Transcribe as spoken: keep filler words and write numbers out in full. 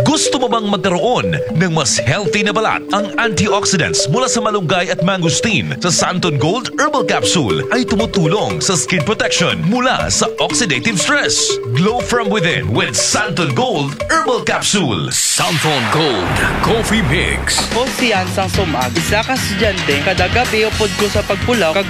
Gusto mo bang magkaroon ng mas healthy na balat? Ang antioxidants mula sa malunggay at mangosteen sa Santon Gold Herbal Capsule ay tumutulong sa skin protection mula sa oxidative stress. Glow from within with Santon Gold Herbal Capsule. Santon Gold Coffee Mix. Ako si Ansang Sumag, isa ka estudyante, kada gabi upod ko sa pagpulaw, kag